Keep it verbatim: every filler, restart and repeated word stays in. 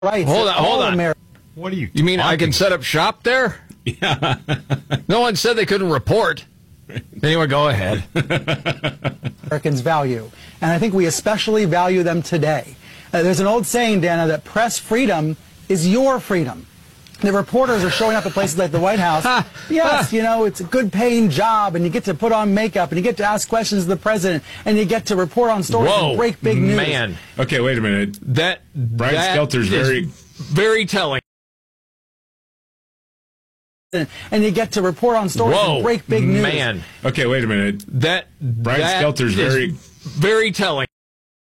rights. Hold on, hold on. America. What are you? You mean I can talking- set up shop there? Yeah. No one said they couldn't report. Anyway, go ahead. Americans value, and I think we especially value them today. Uh, there's an old saying, Dana, that press freedom is your freedom. The reporters are showing up at places like the White House. Yes, you know, it's a good-paying job, and you get to put on makeup, and you get to ask questions of the president, and you get to report on stories Whoa, and break big news. man. Okay, wait a minute. That Brian that Stelter's is very very telling. And you get to report on stories Whoa, and break big news. man. Okay, wait a minute. That Brian that Stelter's is very very telling.